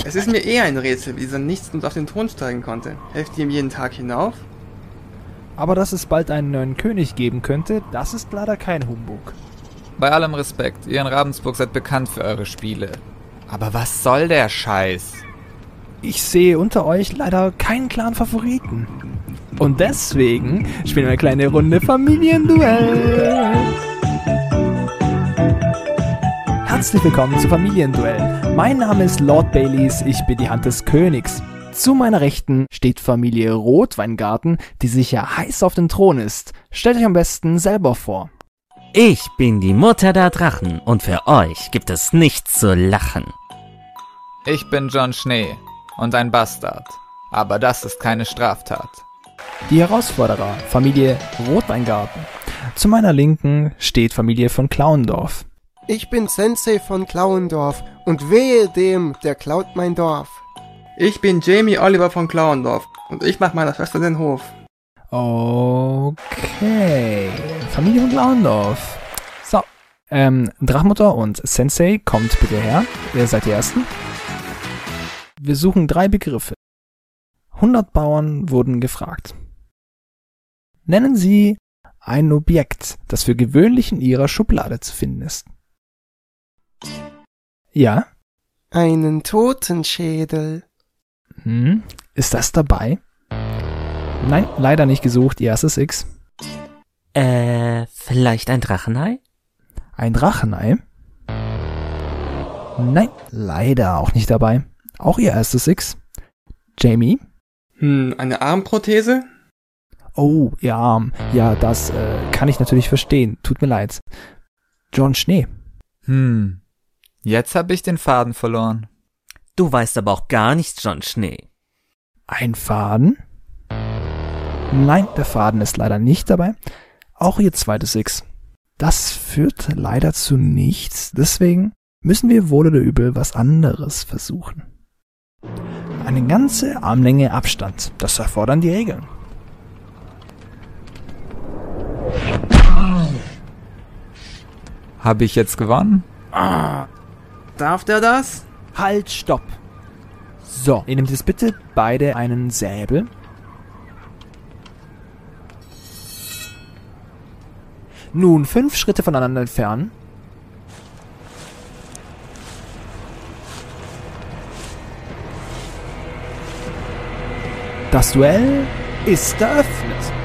Es ist mir eher ein Rätsel, wie dieser Nichtsnutz auf den Thron steigen konnte. Helft ihr ihm jeden Tag hinauf? Aber dass es bald einen neuen König geben könnte, das ist leider kein Humbug. Bei allem Respekt, ihr in Ravensburg seid bekannt für eure Spiele. Aber was soll der Scheiß? Ich sehe unter euch leider keinen klaren Favoriten. Und deswegen spielen wir eine kleine Runde Familienduell. Herzlich willkommen zu Familienduell. Mein Name ist Lord Baileys, ich bin die Hand des Königs. Zu meiner Rechten steht Familie Rotweingarten, die sicher heiß auf den Thron ist. Stellt euch am besten selber vor. Ich bin die Mutter der Drachen und für euch gibt es nichts zu lachen. Ich bin Jon Schnee und ein Bastard. Aber das ist keine Straftat. Die Herausforderer, Familie Rotweingarten. Zu meiner Linken steht Familie von Klauendorf. Ich bin Sensei von Klauendorf und wehe dem, der klaut mein Dorf. Ich bin Jamie Oliver von Klauendorf und ich mach meiner Schwester den Hof. Okay, Familie von Klauendorf. So, Drachmutter und Sensei, kommt bitte her. Ihr seid die Ersten. Wir suchen 3 Begriffe. 100 Bauern wurden gefragt. Nennen Sie ein Objekt, das für gewöhnlich in Ihrer Schublade zu finden ist. Ja? Einen Totenschädel. Ist das dabei? Nein, leider nicht gesucht, Ihr erstes X. Vielleicht ein Drachenei? Ein Drachenei? Nein, leider auch nicht dabei. Auch Ihr erstes X. Jamie? Eine Armprothese? Oh, Ihr Arm. Ja, das kann ich natürlich verstehen. Tut mir leid. Jon Schnee. Jetzt habe ich den Faden verloren. Du weißt aber auch gar nichts, Jon Schnee. Ein Faden? Nein, der Faden ist leider nicht dabei. Auch Ihr zweites X. Das führt leider zu nichts. Deswegen müssen wir wohl oder übel was anderes versuchen. Eine ganze Armlänge Abstand. Das erfordern die Regeln. Habe ich jetzt gewonnen? Darf der das? Halt, stopp. So, ihr nehmt jetzt bitte beide einen Säbel. Nun 5 Schritte voneinander entfernen. Das Duell ist eröffnet.